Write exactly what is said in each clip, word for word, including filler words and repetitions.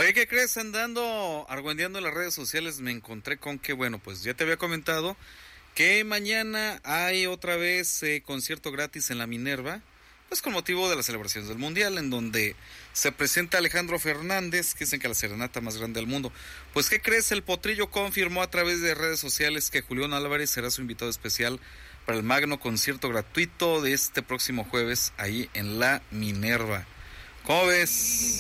Oye, ¿qué crees? Andando, argüendeando en las redes sociales, me encontré con que, bueno, pues ya te había comentado que mañana hay otra vez eh, concierto gratis en la Minerva, pues con motivo de las celebraciones del Mundial, en donde se presenta Alejandro Fernández, que dicen que la serenata más grande del mundo. Pues, ¿qué crees? El Potrillo confirmó a través de redes sociales que Julián Álvarez será su invitado especial para el magno concierto gratuito de este próximo jueves, ahí en la Minerva. ¿Cómo ves?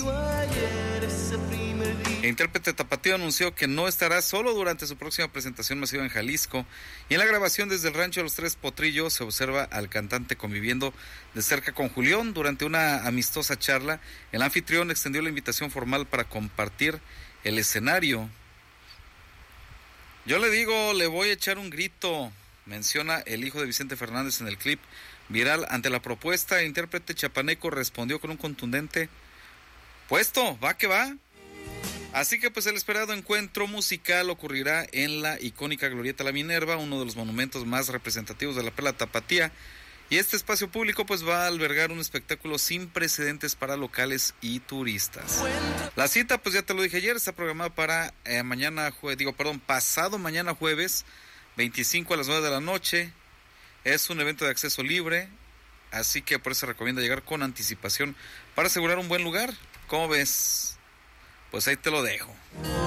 El intérprete tapatío anunció que no estará solo durante su próxima presentación masiva en Jalisco, y en la grabación desde el rancho de los Tres Potrillos se observa al cantante conviviendo de cerca con Julián. Durante una amistosa charla, el anfitrión extendió la invitación formal para compartir el escenario. Yo le digo, le voy a echar un grito, menciona el hijo de Vicente Fernández en el clip viral. Ante la propuesta, el intérprete chapaneco respondió con un contundente: puesto, va que va. Así que pues el esperado encuentro musical ocurrirá en la icónica Glorieta La Minerva, uno de los monumentos más representativos de la perla tapatía, y este espacio público pues va a albergar un espectáculo sin precedentes para locales y turistas. La cita, pues ya te lo dije ayer, está programada para eh, mañana, jue- digo, perdón, pasado mañana jueves, veinticinco a las nueve de la noche. Es un evento de acceso libre, así que por eso se recomienda llegar con anticipación para asegurar un buen lugar. ¿Cómo ves? Pues ahí te lo dejo.